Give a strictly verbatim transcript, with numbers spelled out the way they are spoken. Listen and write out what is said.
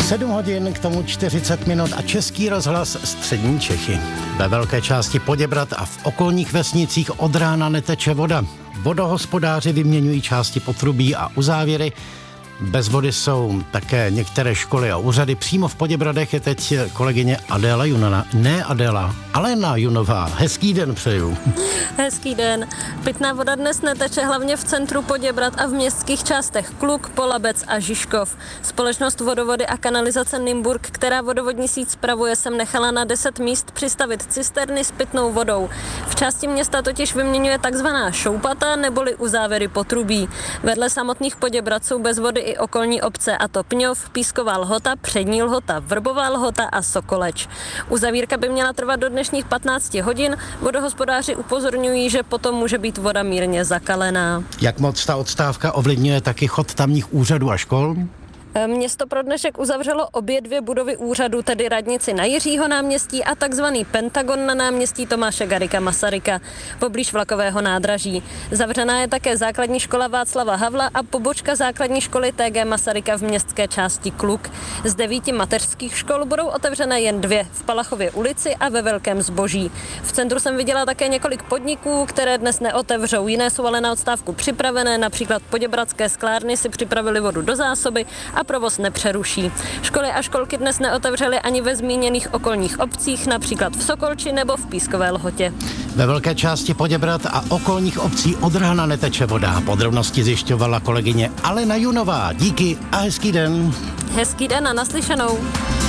sedm hodin, k tomu čtyřicet minut a Český rozhlas Střední Čechy. Ve velké části Poděbrad a v okolních vesnicích od rána neteče voda. Vodohospodáři vyměňují části potrubí a uzávěry. Bez vody jsou také některé školy a úřady. Přímo v Poděbradech je teď kolegyně Adéla Junana. Ne Adéla, Alena Junová. Hezký den přeju. Hezký den. Pitná voda dnes neteče hlavně v centru Poděbrad a v městských částech Kluk, Polabec a Žižkov. Společnost Vodovody a kanalizace Nymburk, která vodovodní síť spravuje, sem nechala na deset míst přistavit cisterny s pitnou vodou. V části města totiž vyměňuje takzvaná šoupata neboli uzávěry potrubí. Vedle samotných Poděbrad jsou bez vody i okolní obce, a to Pňov, Písková Lhota, Přední Lhota, Vrbová Lhota a Sokoleč. Uzavírka by měla trvat do dnešních patnácti hodin. Vodohospodáři upozorňují, že potom může být voda mírně zakalená. Jak moc ta odstávka ovlivňuje taky chod tamních úřadů a škol? Město pro dnešek uzavřelo obě dvě budovy úřadu, tedy radnici na Jiřího náměstí a takzvaný Pentagon na náměstí Tomáše Garrigua Masaryka, poblíž vlakového nádraží. Zavřená je také základní škola Václava Havla a pobočka základní školy T G Masaryka v městské části Kluk. Z devíti mateřských škol budou otevřené jen dvě, v Palachově ulici a ve Velkém Zboží. V centru jsem viděla také několik podniků, které dnes neotevřou, jiné jsou ale na odstávku připravené, například Poděbradské sklárny si připravili vodu do zásoby a provoz nepřeruší. Školy a školky dnes neotevřely ani ve zmíněných okolních obcích, například v Sokolči nebo v Pískové Lhotě. Ve velké části Poděbrad a okolních obcí od rána neteče voda. Podrobnosti zjišťovala kolegyně Alena Junová. Díky a hezký den. Hezký den a naslyšenou.